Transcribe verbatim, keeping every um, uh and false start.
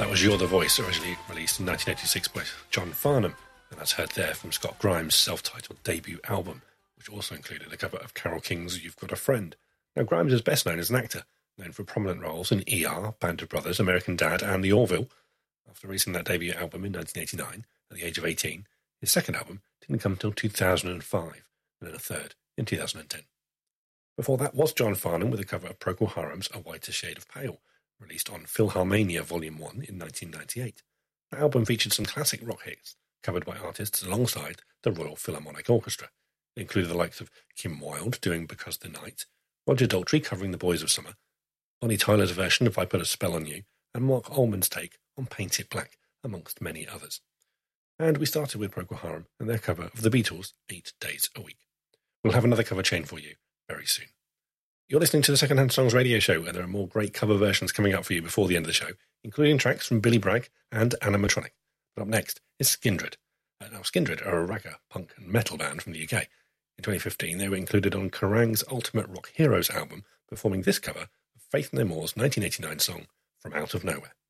That was You're the Voice, originally released in nineteen eighty-six by John Farnham, and that's heard there from Scott Grimes' self-titled debut album, which also included a cover of Carole King's You've Got a Friend. Now, Grimes is best known as an actor, known for prominent roles in E R, Band of Brothers, American Dad, and The Orville. After releasing that debut album in nineteen eighty-nine, at the age of eighteen, his second album didn't come until two thousand five, and then a third in two thousand ten. Before that was John Farnham with a cover of Procol Harum's A Whiter Shade of Pale, released on Philharmonia Volume one in nineteen ninety-eight. The album featured some classic rock hits, covered by artists alongside the Royal Philharmonic Orchestra. It included the likes of Kim Wilde doing Because the Night, Roger Daltrey covering The Boys of Summer, Bonnie Tyler's version of I Put a Spell on You, and Mark Ullman's take on Paint It Black, amongst many others. And we started with Procol Harum and their cover of The Beatles' Eight Days a Week. We'll have another cover chain for you very soon. You're listening to the Secondhand Songs radio show, and there are more great cover versions coming up for you before the end of the show, including tracks from Billy Bragg and Animatronic. But up next is Skindred. Uh, now, Skindred are a ragga, punk and metal band from the U K. In twenty fifteen, they were included on Kerrang's Ultimate Rock Heroes album, performing this cover of Faith No More's nineteen eighty-nine song, From Out of Nowhere.